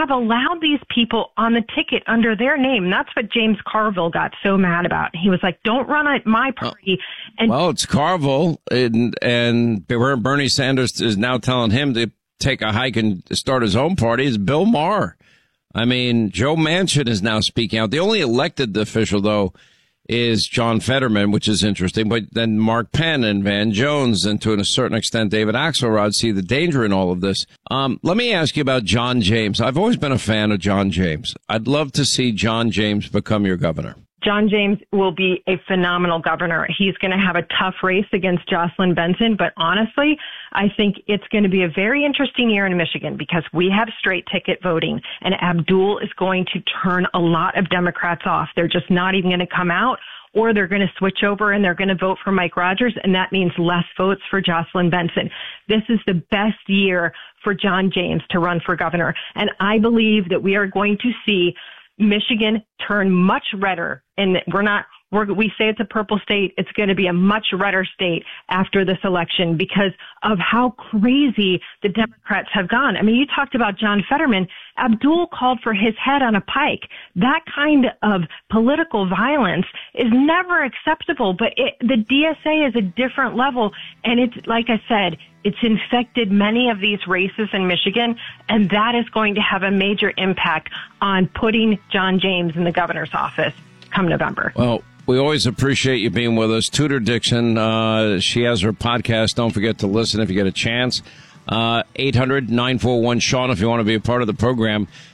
have allowed these people on the ticket under their name. That's what James Carville got so mad about. He was like, don't run at my party. Well, it's Carville, and Bernie Sanders is now telling him to take a hike and start his own party. It's Bill Maher. I mean, Joe Manchin is now speaking out. The only elected official, though, is John Fetterman, which is interesting. But then Mark Penn and Van Jones and to a certain extent David Axelrod see the danger in all of this. Let me ask you about John James. I've always been a fan of John James. I'd love to see John James become your governor. John James will be a phenomenal governor. He's going to have a tough race against Jocelyn Benson, but honestly, I think it's going to be a very interesting year in Michigan because we have straight ticket voting, and Abdul is going to turn a lot of Democrats off. They're just not even going to come out, or they're going to switch over and they're going to vote for Mike Rogers, and that means less votes for Jocelyn Benson. This is the best year for John James to run for governor, and I believe that we are going to see Michigan turn much redder, and we say it's a purple state. It's going to be a much redder state after this election because of how crazy the Democrats have gone. I mean, you talked about John Fetterman. Abdul called for his head on a pike. That kind of political violence is never acceptable, but the DSA is a different level. And it's, like I said, it's infected many of these races in Michigan, and that is going to have a major impact on putting John James in the governor's office come November. Well, we always appreciate you being with us. Tudor Dixon, she has her podcast. Don't forget to listen if you get a chance. 800-941-SEAN if you want to be a part of the program.